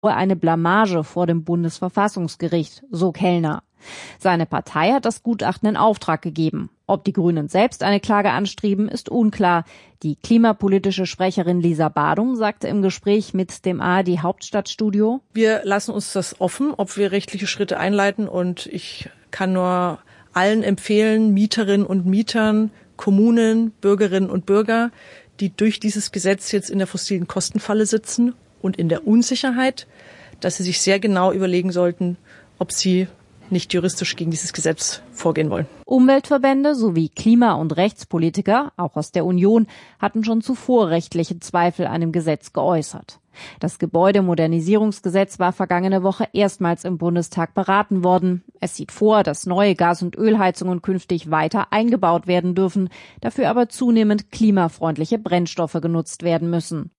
eine Blamage vor dem Bundesverfassungsgericht, so Kellner. Seine Partei hat das Gutachten in Auftrag gegeben. Ob die Grünen selbst eine Klage anstreben, ist unklar. Die klimapolitische Sprecherin Lisa Badum sagte im Gespräch mit dem ARD-Hauptstadtstudio: Wir lassen uns das offen, ob wir rechtliche Schritte einleiten, und ich kann nur allen empfehlen, Mieterinnen und Mietern, Kommunen, Bürgerinnen und Bürger, die durch dieses Gesetz jetzt in der fossilen Kostenfalle sitzen und in der Unsicherheit, dass sie sich sehr genau überlegen sollten, ob sie nicht juristisch gegen dieses Gesetz vorgehen wollen. Umweltverbände sowie Klima- und Rechtspolitiker, auch aus der Union, hatten schon zuvor rechtliche Zweifel an dem Gesetz geäußert. Das Gebäudemodernisierungsgesetz war vergangene Woche erstmals im Bundestag beraten worden. Es sieht vor, dass neue Gas- und Ölheizungen künftig weiter eingebaut werden dürfen, dafür aber zunehmend klimafreundliche Brennstoffe genutzt werden müssen.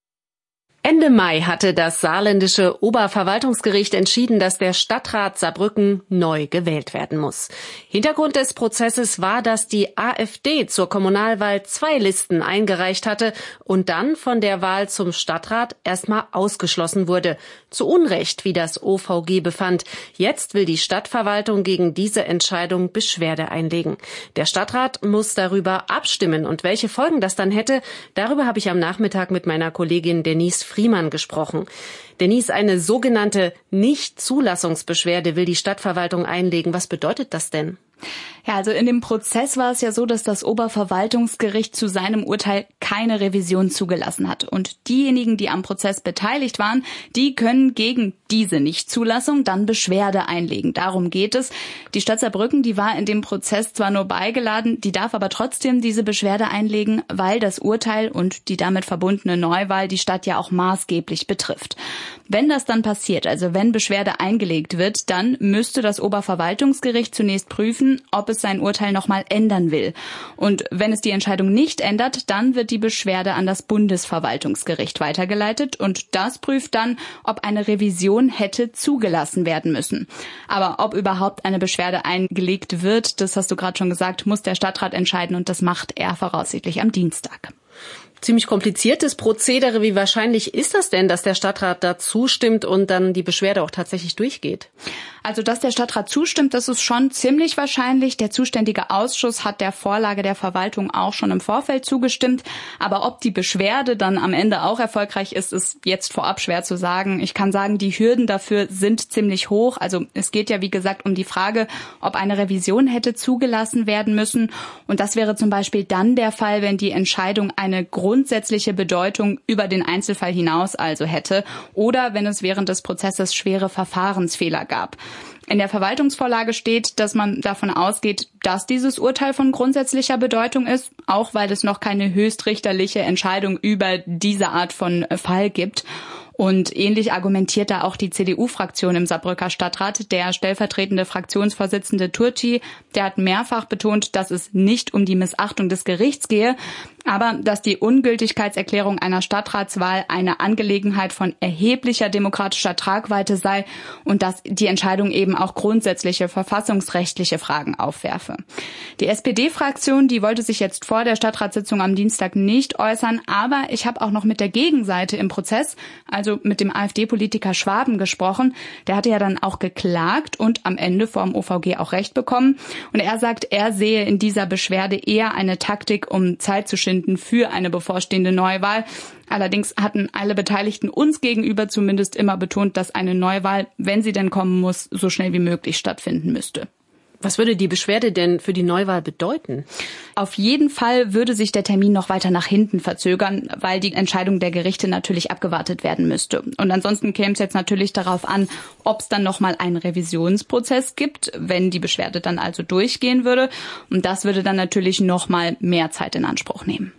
Ende Mai hatte das saarländische Oberverwaltungsgericht entschieden, dass der Stadtrat Saarbrücken neu gewählt werden muss. Hintergrund des Prozesses war, dass die AfD zur Kommunalwahl 2 Listen eingereicht hatte und dann von der Wahl zum Stadtrat erstmal ausgeschlossen wurde. Zu Unrecht, wie das OVG befand. Jetzt will die Stadtverwaltung gegen diese Entscheidung Beschwerde einlegen. Der Stadtrat muss darüber abstimmen, und welche Folgen das dann hätte, darüber habe ich am Nachmittag mit meiner Kollegin Denise Friemann gesprochen. Denise, eine sogenannte Nichtzulassungsbeschwerde will die Stadtverwaltung einlegen. Was bedeutet das denn? Ja, also in dem Prozess war es ja so, dass das Oberverwaltungsgericht zu seinem Urteil keine Revision zugelassen hat. Und diejenigen, die am Prozess beteiligt waren, die können gegen diese Nichtzulassung dann Beschwerde einlegen. Darum geht es. Die Stadt Saarbrücken, die war in dem Prozess zwar nur beigeladen, die darf aber trotzdem diese Beschwerde einlegen, weil das Urteil und die damit verbundene Neuwahl die Stadt ja auch maßgeblich betrifft. Wenn das dann passiert, also wenn Beschwerde eingelegt wird, dann müsste das Oberverwaltungsgericht zunächst prüfen, ob es sein Urteil nochmal ändern will. Und wenn es die Entscheidung nicht ändert, dann wird die Beschwerde an das Bundesverwaltungsgericht weitergeleitet und das prüft dann, ob eine Revision hätte zugelassen werden müssen. Aber ob überhaupt eine Beschwerde eingelegt wird, das hast du gerade schon gesagt, muss der Stadtrat entscheiden und das macht er voraussichtlich am Dienstag. Ziemlich kompliziertes Prozedere. Wie wahrscheinlich ist das denn, dass der Stadtrat da zustimmt und dann die Beschwerde auch tatsächlich durchgeht? Also, dass der Stadtrat zustimmt, das ist schon ziemlich wahrscheinlich. Der zuständige Ausschuss hat der Vorlage der Verwaltung auch schon im Vorfeld zugestimmt. Aber ob die Beschwerde dann am Ende auch erfolgreich ist, ist jetzt vorab schwer zu sagen. Ich kann sagen, die Hürden dafür sind ziemlich hoch. Also es geht ja, wie gesagt, um die Frage, ob eine Revision hätte zugelassen werden müssen. Und das wäre zum Beispiel dann der Fall, wenn die Entscheidung eine grundsätzliche Bedeutung über den Einzelfall hinaus also hätte oder wenn es während des Prozesses schwere Verfahrensfehler gab. In der Verwaltungsvorlage steht, dass man davon ausgeht, dass dieses Urteil von grundsätzlicher Bedeutung ist, auch weil es noch keine höchstrichterliche Entscheidung über diese Art von Fall gibt. Und ähnlich argumentiert da auch die CDU-Fraktion im Saarbrücker Stadtrat. Der stellvertretende Fraktionsvorsitzende Turci, der hat mehrfach betont, dass es nicht um die Missachtung des Gerichts gehe, aber dass die Ungültigkeitserklärung einer Stadtratswahl eine Angelegenheit von erheblicher demokratischer Tragweite sei und dass die Entscheidung eben auch grundsätzliche verfassungsrechtliche Fragen aufwerfe. Die SPD-Fraktion, die wollte sich jetzt vor der Stadtratssitzung am Dienstag nicht äußern, aber ich habe auch noch mit der Gegenseite im Prozess, also mit dem AfD-Politiker Schwaben, gesprochen. Der hatte ja dann auch geklagt und am Ende vor dem OVG auch Recht bekommen. Und er sagt, er sehe in dieser Beschwerde eher eine Taktik, um Zeit zu schinden für eine bevorstehende Neuwahl. Allerdings hatten alle Beteiligten uns gegenüber zumindest immer betont, dass eine Neuwahl, wenn sie denn kommen muss, so schnell wie möglich stattfinden müsste. Was würde die Beschwerde denn für die Neuwahl bedeuten? Auf jeden Fall würde sich der Termin noch weiter nach hinten verzögern, weil die Entscheidung der Gerichte natürlich abgewartet werden müsste. Und ansonsten käme es jetzt natürlich darauf an, ob es dann nochmal einen Revisionsprozess gibt, wenn die Beschwerde dann also durchgehen würde. Und das würde dann natürlich nochmal mehr Zeit in Anspruch nehmen.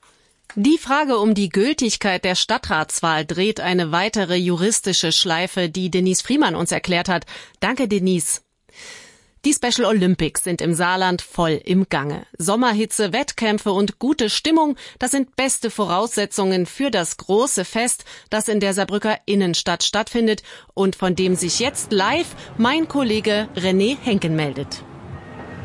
Die Frage um die Gültigkeit der Stadtratswahl dreht eine weitere juristische Schleife, die Denise Friemann uns erklärt hat. Danke, Denise. Die Special Olympics sind im Saarland voll im Gange. Sommerhitze, Wettkämpfe und gute Stimmung, das sind beste Voraussetzungen für das große Fest, das in der Saarbrücker Innenstadt stattfindet und von dem sich jetzt live mein Kollege René Henken meldet.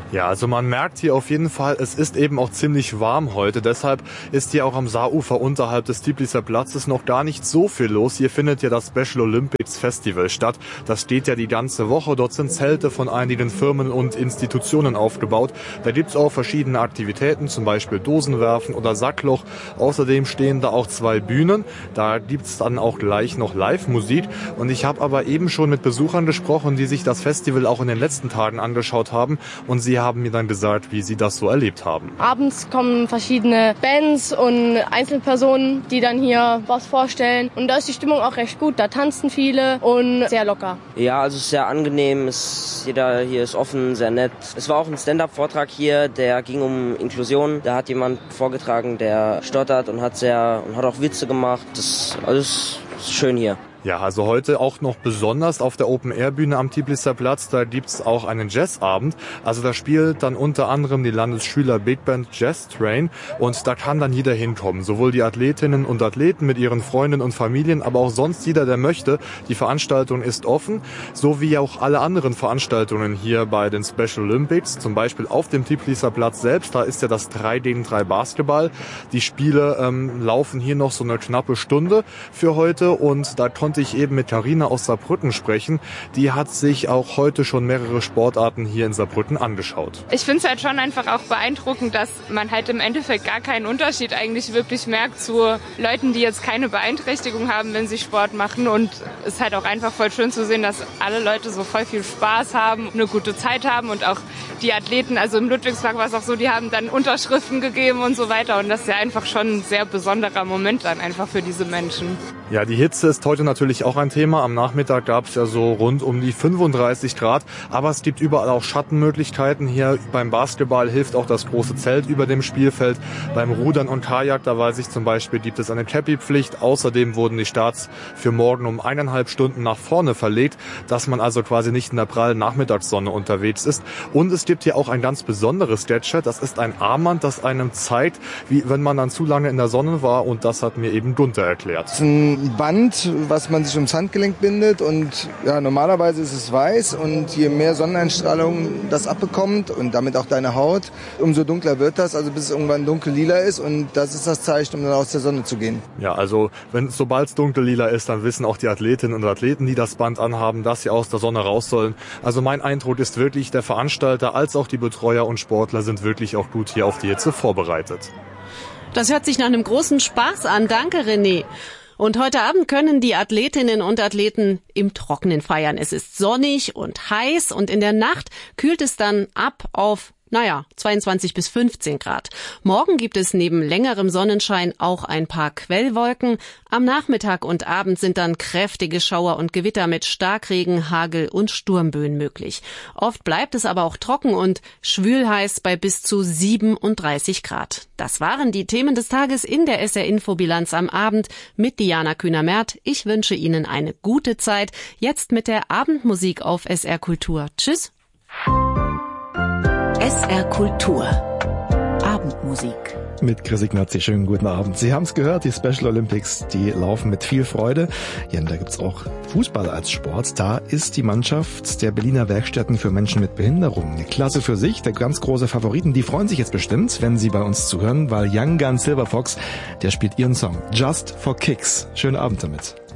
Ja, also man merkt hier auf jeden Fall, es ist eben auch ziemlich warm heute. Deshalb ist hier auch am Saarufer unterhalb des Tieplicer Platzes noch gar nicht so viel los. Hier findet ja das Special Olympics Festival statt. Das steht ja die ganze Woche. Dort sind Zelte von einigen Firmen und Institutionen aufgebaut. Da gibt's auch verschiedene Aktivitäten, zum Beispiel Dosenwerfen oder Sackloch. Außerdem stehen da auch 2 Bühnen. Da gibt's dann auch gleich noch Live-Musik. Und ich habe aber eben schon mit Besuchern gesprochen, die sich das Festival auch in den letzten Tagen angeschaut haben. Und sie haben mir dann gesagt, wie sie das so erlebt haben. Abends kommen verschiedene Bands und Einzelpersonen, die dann hier was vorstellen. Und da ist die Stimmung auch recht gut. Da tanzen viele und sehr locker. Ja, also es ist sehr angenehm. Jeder hier ist offen, sehr nett. Es war auch ein Stand-up-Vortrag hier, der ging um Inklusion. Da hat jemand vorgetragen, der stottert und hat auch Witze gemacht. Das ist schön hier. Ja, also heute auch noch besonders auf der Open-Air-Bühne am Tieplicer Platz, da gibt's auch einen Jazzabend. Also da spielt dann unter anderem die Landesschüler Big Band Jazz Train und da kann dann jeder hinkommen. Sowohl die Athletinnen und Athleten mit ihren Freunden und Familien, aber auch sonst jeder, der möchte. Die Veranstaltung ist offen, so wie auch alle anderen Veranstaltungen hier bei den Special Olympics. Zum Beispiel auf dem Tieplicer Platz selbst, da ist ja das 3-gegen-3 Basketball. Die Spiele laufen hier noch so eine knappe Stunde für heute und da konnte ich eben mit Carina aus Saarbrücken sprechen. Die hat sich auch heute schon mehrere Sportarten hier in Saarbrücken angeschaut. Ich finde es halt schon einfach auch beeindruckend, dass man halt im Endeffekt gar keinen Unterschied eigentlich wirklich merkt zu Leuten, die jetzt keine Beeinträchtigung haben, wenn sie Sport machen. Und es ist halt auch einfach voll schön zu sehen, dass alle Leute so voll viel Spaß haben, eine gute Zeit haben und auch die Athleten, also im Ludwigspark war es auch so, die haben dann Unterschriften gegeben und so weiter. Und das ist ja einfach schon ein sehr besonderer Moment dann einfach für diese Menschen. Ja, die Hitze ist heute natürlich auch ein Thema. Am Nachmittag gab es ja so rund um die 35 Grad. Aber es gibt überall auch Schattenmöglichkeiten. Hier beim Basketball hilft auch das große Zelt über dem Spielfeld. Beim Rudern und Kajak, da weiß ich zum Beispiel, gibt es eine Cappy-Pflicht. Außerdem wurden die Starts für morgen um 1,5 Stunden nach vorne verlegt, dass man also quasi nicht in der prallen Nachmittagssonne unterwegs ist. Und es gibt hier auch ein ganz besonderes Gadget. Das ist ein Armband, das einem zeigt, wie wenn man dann zu lange in der Sonne war. Und das hat mir eben Gunther erklärt. Das ist ein Band, was man sich ums Handgelenk bindet und ja, normalerweise ist es weiß und je mehr Sonneneinstrahlung das abbekommt und damit auch deine Haut, umso dunkler wird das, also bis es irgendwann dunkel-lila ist und das ist das Zeichen, um dann aus der Sonne zu gehen. Ja, also sobald es dunkel-lila ist, dann wissen auch die Athletinnen und Athleten, die das Band anhaben, dass sie aus der Sonne raus sollen. Also mein Eindruck ist wirklich, der Veranstalter als auch die Betreuer und Sportler sind wirklich auch gut hier auf die Hitze vorbereitet. Das hört sich nach einem großen Spaß an. Danke, René. Und heute Abend können die Athletinnen und Athleten im Trockenen feiern. Es ist sonnig und heiß und in der Nacht kühlt es dann ab auf 22 bis 15 Grad. Morgen gibt es neben längerem Sonnenschein auch ein paar Quellwolken. Am Nachmittag und Abend sind dann kräftige Schauer und Gewitter mit Starkregen, Hagel und Sturmböen möglich. Oft bleibt es aber auch trocken und schwülheiß bei bis zu 37 Grad. Das waren die Themen des Tages in der SR-Info-Bilanz am Abend mit Diana Kühner-Merth. Ich wünsche Ihnen eine gute Zeit. Jetzt mit der Abendmusik auf SR Kultur. Tschüss. SR Kultur. Abendmusik. Mit Chris Ignazi, schönen guten Abend. Sie haben es gehört, die Special Olympics, die laufen mit viel Freude. Ja, und da gibt's auch Fußball als Sport. Da ist die Mannschaft der Berliner Werkstätten für Menschen mit Behinderung eine Klasse für sich. Der ganz große Favoriten, die freuen sich jetzt bestimmt, wenn sie bei uns zuhören, weil Young Gun Silver Fox, der spielt ihren Song Just for Kicks. Schönen Abend damit.